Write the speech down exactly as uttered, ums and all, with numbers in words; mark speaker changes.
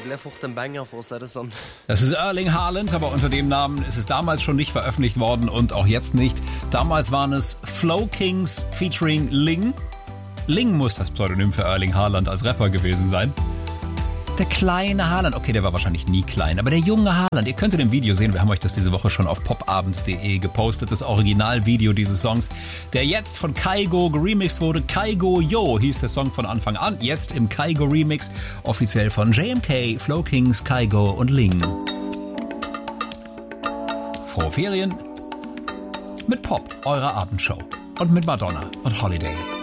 Speaker 1: Das ist Erling Haaland, aber unter dem Namen ist es damals schon nicht veröffentlicht worden und auch jetzt nicht. Damals waren es Flow Kings featuring Ling. Ling muss das Pseudonym für Erling Haaland als Rapper gewesen sein. Der kleine Haaland, okay, der war wahrscheinlich nie klein, aber der junge Haaland, ihr könnt im Video sehen, wir haben euch das diese Woche schon auf popabend punkt de gepostet, das Originalvideo dieses Songs, der jetzt von Kygo geremixed wurde. Kygo Yo hieß der Song von Anfang an, jetzt im Kygo Remix, offiziell von J M K, Flow Kings, Kygo und Ling. Frohe Ferien mit Pop, eurer Abendshow und mit Madonna und Holiday.